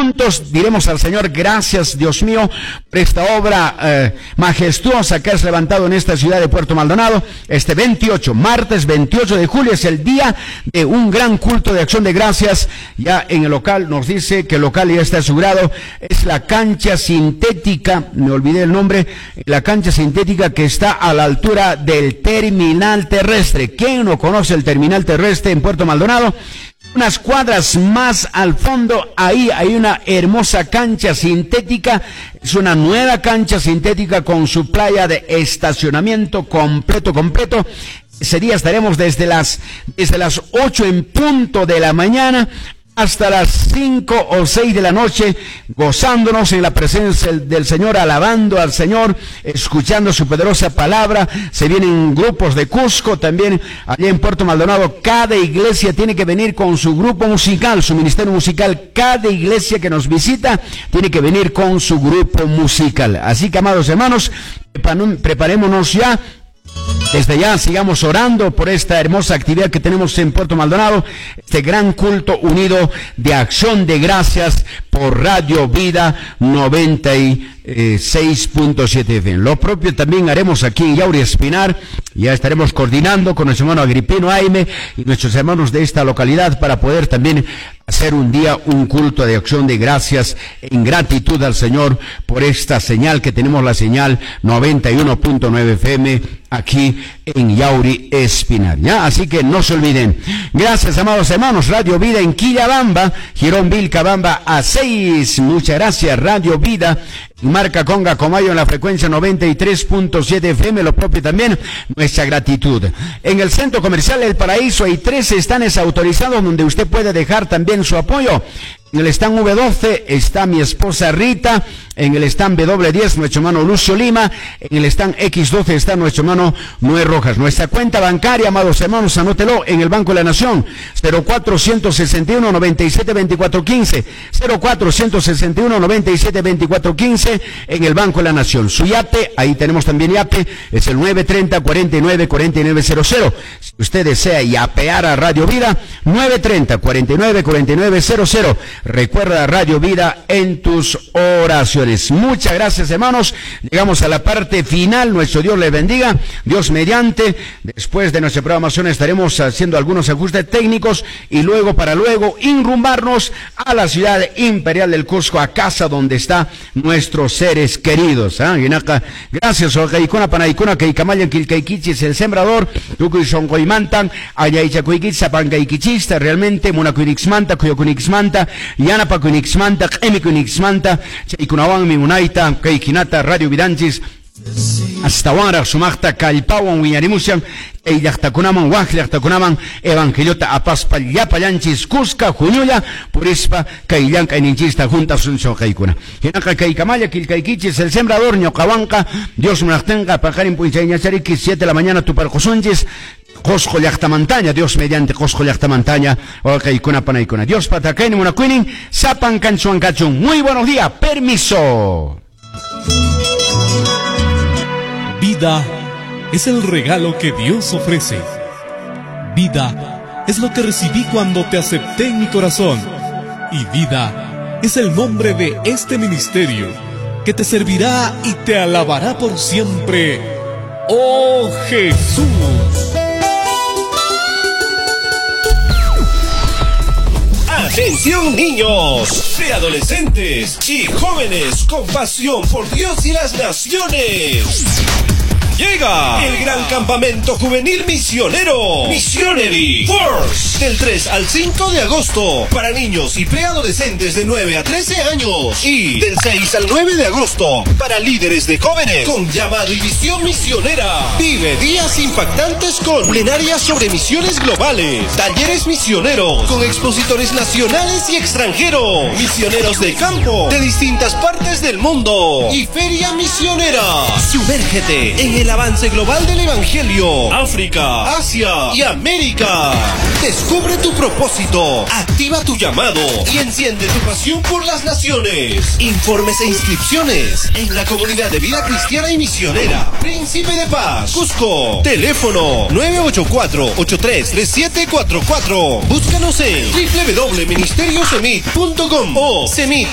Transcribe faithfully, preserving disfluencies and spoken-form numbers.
juntos diremos al Señor, gracias Dios mío por esta obra eh, majestuosa que has levantado en esta ciudad de Puerto Maldonado. Este veintiocho, martes veintiocho de julio, es el día de un gran culto de acción de gracias. Ya en el local nos dice que el local ya está asegurado. Es la cancha sintética, me olvidé el nombre, la cancha sintética que está a la altura del terminal terrestre. ¿Quién no conoce el terminal terrestre en Puerto Maldonado? Unas cuadras más al fondo, ahí hay una hermosa cancha sintética. Es una nueva cancha sintética con su playa de estacionamiento completo, completo. Ese día estaremos desde las, desde las ocho en punto de la mañana hasta las cinco o seis de la noche, gozándonos en la presencia del Señor, alabando al Señor, escuchando su poderosa palabra. Se vienen grupos de Cusco, también allá en Puerto Maldonado. Cada iglesia tiene que venir con su grupo musical, su ministerio musical. Cada iglesia que nos visita tiene que venir con su grupo musical. Así que, amados hermanos, preparémonos ya. Desde ya sigamos orando por esta hermosa actividad que tenemos en Puerto Maldonado, este gran culto unido de acción de gracias por Radio Vida noventa y seis punto siete F M. Lo propio también haremos aquí en Yauri Espinar. Ya estaremos coordinando con nuestro hermano Agripino Aime y nuestros hermanos de esta localidad para poder también hacer un día un culto de acción de gracias en gratitud al Señor por esta señal que tenemos, la señal noventa y uno punto nueve F M aquí en Yauri Espinar, ¿ya? Así que no se olviden. Gracias, amados hermanos. Radio Vida en Quillabamba, Girón Vilcabamba a seis. Muchas gracias, Radio Vida. Marca Conga Comayo en la frecuencia noventa y tres punto siete F M, lo propio también, nuestra gratitud. En el Centro Comercial El Paraíso hay tres stands autorizados donde usted puede dejar también su apoyo. En el stand V doce está mi esposa Rita, en el stand W diez nuestro hermano Lucio Lima, en el stand X doce está nuestro hermano Noé Rojas. Nuestra cuenta bancaria, amados hermanos, anótelo, en el Banco de la Nación, cero cuatro seis uno, nueve siete dos cuatro uno cinco, cero cuatro seis uno, nueve siete dos cuatro uno cinco, en el Banco de la Nación. Su yate, ahí tenemos también yate, es el nueve treinta, cuarenta y nueve, cuarenta y nueve cero cero. Si usted desea yapear a Radio Vida, nueve treinta, cuarenta y nueve, cuarenta y nueve cero cero. Recuerda Radio Vida en tus oraciones. Muchas gracias, hermanos. Llegamos a la parte final. Nuestro Dios les bendiga. Dios mediante. Después de nuestra programación estaremos haciendo algunos ajustes técnicos y luego para luego inrumbarnos a la ciudad imperial del Cusco, a casa donde están nuestros seres queridos. ¿eh? Gracias. Es el sembrador. Realmente Munacuinixmanta, Cuyocuinixmanta, Yana Pacuinixmanta, Emicuinixmanta, Chaikunawan, Mimunaita, Kaikinata, Radio Vidanchis, hasta ahora sumachta Calpawan, Wiñarimusian, Eidachtacunaman, Wajlachtacunaman, Evangeliota, Apaspa, Yapayanchis, Cusca, Juñuya, Purispa, Kailanca, Ninchista, Junta, Sunson, Kaikuna. Hinaka, Kaikamaya, Kilkaikichis, el sembrador, Ñocabanca, Dios Munachtenga, Pajarin Puichaña Chariki, siete de la mañana, Tuparcosunchis, Cosco Yachtamantaña, Dios mediante Cosco Yachtamantaña, Okaikuna Panaikuna. Dios Patacaini Munacuinin, Sapan Canchuan Cachun. Muy buenos días, permiso. Vida es el regalo que Dios ofrece. Vida es lo que recibí cuando te acepté en mi corazón. Y vida es el nombre de este ministerio que te servirá y te alabará por siempre. ¡Oh Jesús! Atención niños, preadolescentes y jóvenes con pasión por Dios y las naciones. Llega el gran campamento juvenil misionero, Missionary Force, del tres al cinco de agosto, para niños y preadolescentes de nueve a trece años, y del seis al nueve de agosto, para líderes de jóvenes, con llamado y visión misionera. Vive días impactantes con plenarias sobre misiones globales, talleres misioneros, con expositores nacionales y extranjeros, misioneros de campo, de distintas partes del mundo, y feria misionera. Sumérgete en el el avance global del Evangelio, África, Asia y América. Descubre tu propósito, activa tu llamado y enciende tu pasión por las naciones. Informes e inscripciones en la comunidad de vida cristiana y misionera Príncipe de Paz, Cusco. Teléfono nueve ocho cuatro, ocho tres tres siete cuatro cuatro. Búscanos en w w w punto ministerio semit punto com o semit